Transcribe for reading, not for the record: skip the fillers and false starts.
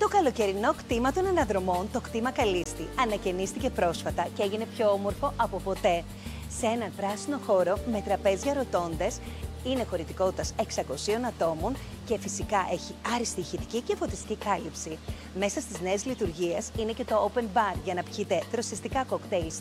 Το καλοκαιρινό κτήμα των αναδρομών, το κτήμα Καλίστη, ανακαινίστηκε πρόσφατα και έγινε πιο όμορφο από ποτέ. Σε έναν πράσινο χώρο με τραπέζια ροτόντες, είναι χωρητικότητας 600 ατόμων και φυσικά έχει άριστη ηχητική και φωτιστική κάλυψη. Μέσα στις νέες λειτουργίες είναι και το open bar για να πιείτε δροσιστικά κοκτέιλ